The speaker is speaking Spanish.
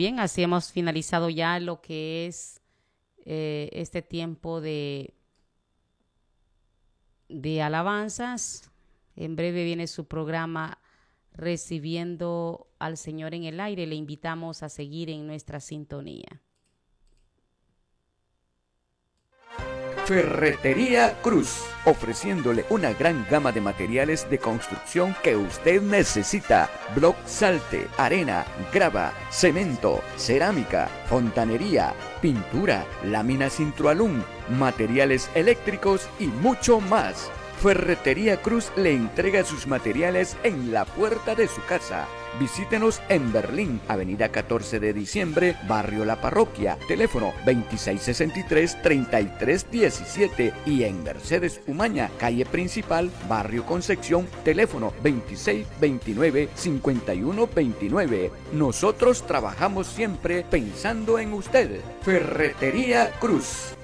bien, así hemos finalizado ya lo que es este tiempo de alabanzas. En breve viene su programa Recibiendo al Señor en el Aire. Le invitamos a seguir en nuestra sintonía. Ferretería Cruz, ofreciéndole una gran gama de materiales de construcción que usted necesita: bloc, salte, arena, grava, cemento, cerámica, fontanería, pintura, láminas Introalum, materiales eléctricos y mucho más. Ferretería Cruz le entrega sus materiales en la puerta de su casa. Visítenos en Berlín, Avenida 14 de Diciembre, Barrio La Parroquia, teléfono 2663-3317, y en Mercedes Umaña, calle Principal, Barrio Concepción, teléfono 2629-5129. Nosotros trabajamos siempre pensando en usted. Ferretería Cruz.